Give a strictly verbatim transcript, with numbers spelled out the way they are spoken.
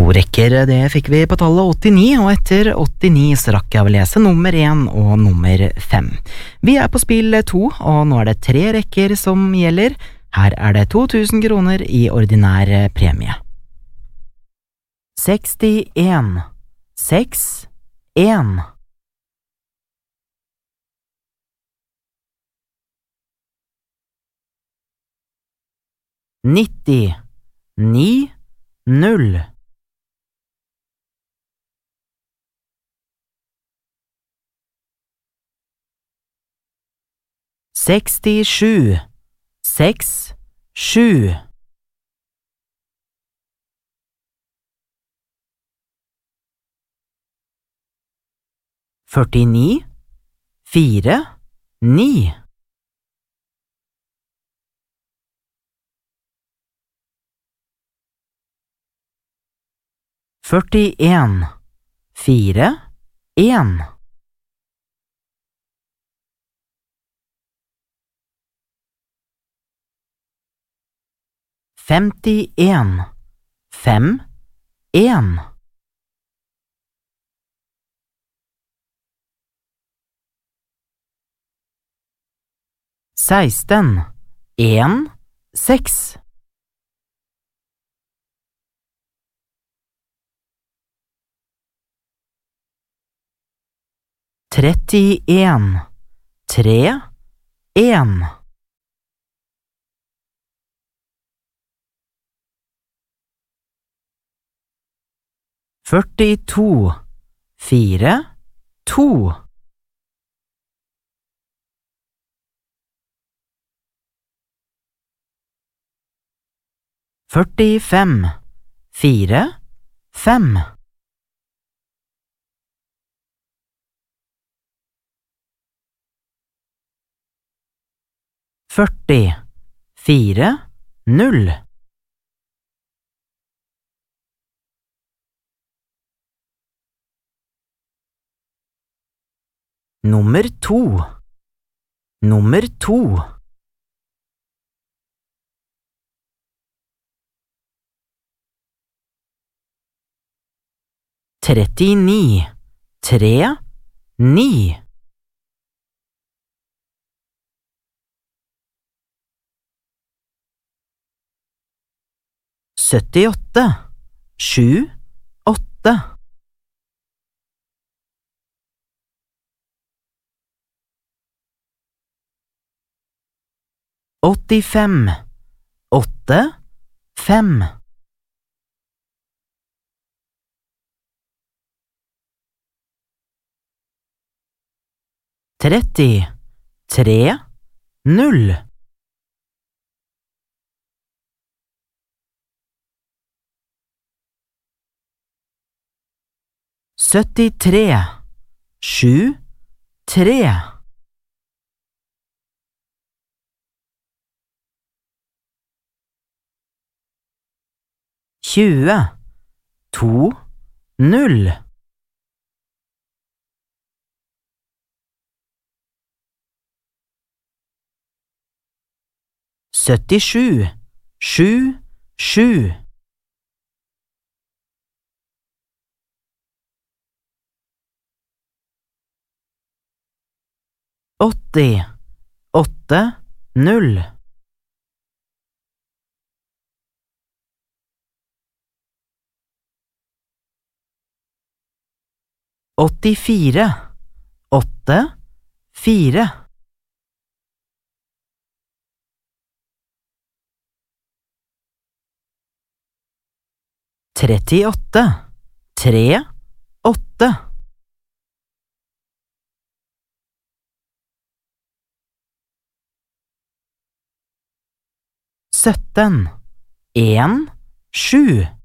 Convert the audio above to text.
To rekker, det fikk vi på tallet åttini, og etter åttini så rakk jeg å lese nummer én og nummer fem. Vi er på spill to, og nå er det tre rekker som gjelder. Her er det to tusen kroner i ordinær premie. sekstien, seks, en. nitti, ni, null. sekstisju, seks, sju. førtini, fire, ni. førtien, fire, en. femtien, fem, en. seksten, en, seks. trettien, tre, en. førtito, fire, to. førtifem, fire, fem. førti, fire, null. Nummer to. Nummer to. trettini, tre, ni. syttiåtte, sju, åtte. åttifem, åtte, fem. tretti, tre, null. syttitre, sju, tre. tjue, to, null. syttisju, sju, sju. åtti, åtte, null. åttifire, åtte, fire. trettiåtte, tre, åtte. sytten, en, sju.